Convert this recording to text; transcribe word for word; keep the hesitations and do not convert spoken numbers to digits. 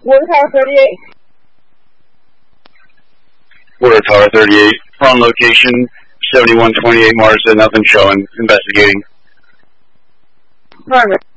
Water Tower thirty-eight. Water Tower thirty-eight. On location, seventy-one twenty-eight Marsden, nothing showing. Investigating. Progress.